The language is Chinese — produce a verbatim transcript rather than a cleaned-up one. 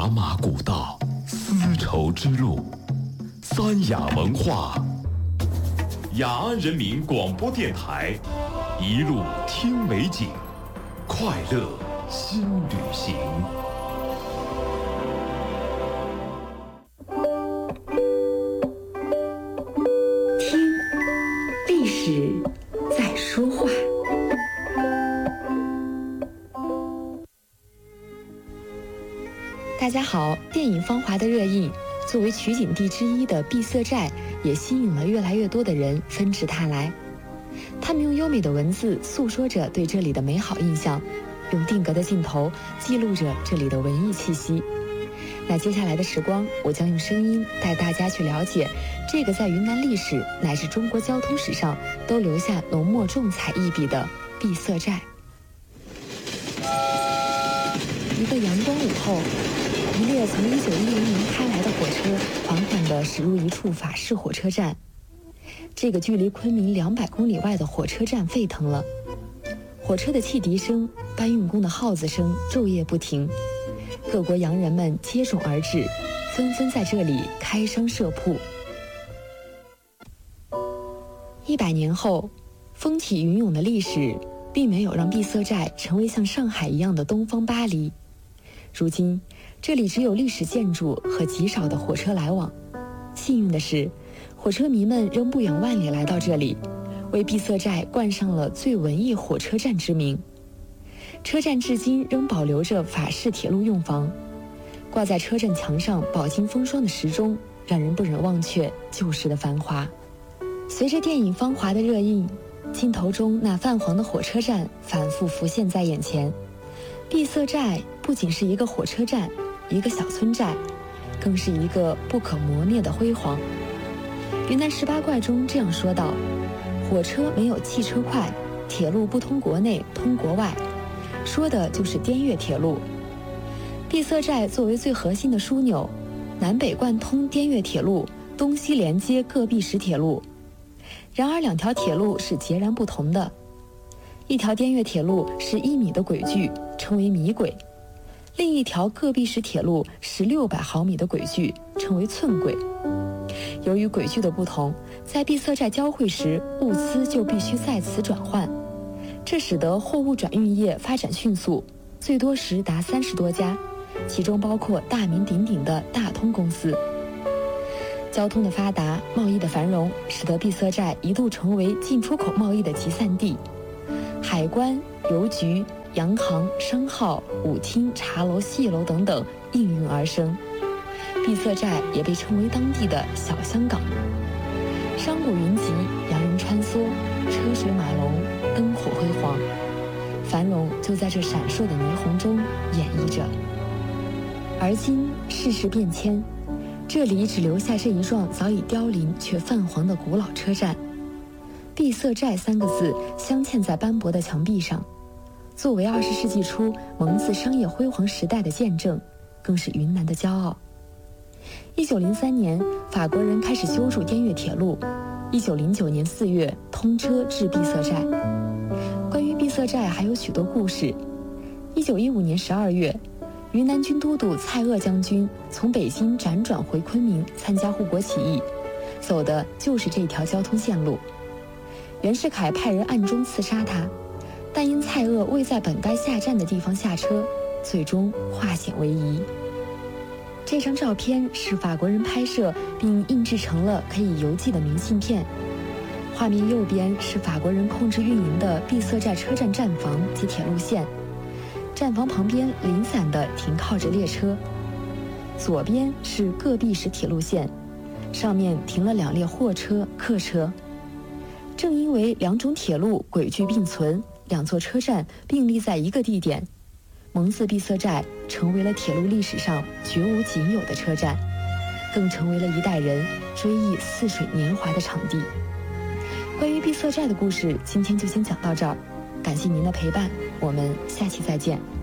茶马古道，丝绸之路，三雅文化。雅安人民广播电台，一路听美景，快乐新旅行。 听，历史在说话。大家好，电影《芳华》的热映，作为取景地之一的碧色寨也吸引了越来越多的人纷至沓来。他们用优美的文字诉说着对这里的美好印象，用定格的镜头记录着这里的文艺气息。那接下来的时光，我将用声音带大家去了解这个在云南历史乃至中国交通史上都留下浓墨重彩一笔的碧色寨。一个阳光午后，一列从一九一零年开来的火车缓缓地驶入一处法式火车站。这个距离昆明两百公里外的火车站沸腾了，火车的汽笛声、搬运工的号子声昼夜不停，各国洋人们接踵而至，纷纷在这里开商设铺。一百年后，风起云涌的历史并没有让碧色寨成为像上海一样的东方巴黎。如今，这里只有历史建筑和极少的火车来往。幸运的是，火车迷们仍不远万里来到这里，为碧色寨冠上了最文艺火车站之名。车站至今仍保留着法式铁路用房，挂在车站墙上饱经风霜的时钟，让人不忍忘却旧时的繁华。随着电影《芳华》的热映，镜头中那泛黄的火车站反复浮现在眼前。碧色寨不仅是一个火车站，一个小村寨，更是一个不可磨灭的辉煌。云南十八怪中这样说道：火车没有汽车快，铁路不通国内通国外，说的就是滇越铁路。碧色寨作为最核心的枢纽，南北贯通滇越铁路，东西连接各碧石铁路。然而两条铁路是截然不同的，一条滇越铁路是一米的轨距，称为米轨；另一条各碧石铁路是六百毫米的轨距，称为寸轨。由于轨距的不同，在碧色寨交汇时，物资就必须在此转换，这使得货物转运业发展迅速，最多时达三十多家，其中包括大名鼎鼎的大通公司。交通的发达，贸易的繁荣，使得碧色寨一度成为进出口贸易的集散地。海关、邮局、洋行、商号、舞厅、茶楼、戏楼等等应运而生。碧色寨也被称为当地的小香港。商贾云集，洋人穿梭，车水马龙，灯火辉煌，繁荣就在这闪烁的霓虹中演绎着。而今世事变迁，这里只留下这一幢早已凋零却泛黄的古老车站。碧色寨三个字镶嵌在斑驳的墙壁上，作为二十世纪初蒙自商业辉煌时代的见证，更是云南的骄傲。一九零三年，法国人开始修筑滇越铁路。一九零九年四月，通车至碧色寨。关于碧色寨还有许多故事。一九一五年十二月，云南军都督蔡锷将军从北京辗转回昆明参加护国起义，走的就是这条交通线路。袁世凯派人暗中刺杀他，但因蔡锷未在本该下站的地方下车，最终化险为夷。这张照片是法国人拍摄并印制成了可以邮寄的明信片。画面右边是法国人控制运营的碧色寨车站站房及铁路线，站房旁边零散地停靠着列车。左边是各碧石铁路线，上面停了两列货车、客车。正因为两种铁路轨距并存，两座车站并立在一个地点，蒙自碧色寨成为了铁路历史上绝无仅有的车站，更成为了一代人追忆似水年华的场地。关于碧色寨的故事，今天就先讲到这儿，感谢您的陪伴，我们下期再见。